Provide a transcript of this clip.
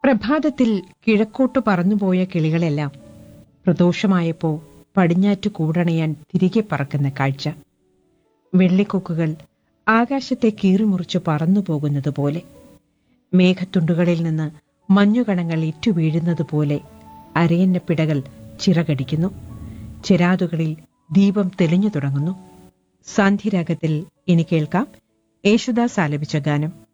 പ്രഭാതത്തിൽ കിഴക്കോട്ടു പറന്നുപോയ കിളികളെല്ലാം പ്രദോഷമായപ്പോ പടിഞ്ഞാറ്റു കൂടണയാൻ തിരികെ പറക്കുന്ന കാഴ്ച. വെള്ളിക്കൊക്കുകൾ ആകാശത്തെ കീറിമുറിച്ചു പറന്നുപോകുന്നതുപോലെ, മേഘത്തുണ്ടുകളിൽ നിന്ന് മഞ്ഞുകണങ്ങൾ ഇറ്റുവീഴുന്നതുപോലെ അരയന്നപ്പിടകൾ ചിറകടിക്കുന്നു. ചിരാതുകളിൽ ദീപം തെളിഞ്ഞു തുടങ്ങുന്നു. സാന്ധ്യരാഗത്തിൽ ഇനി കേൾക്കാം യേശുദാസ് ആലപിച്ച ഗാനം.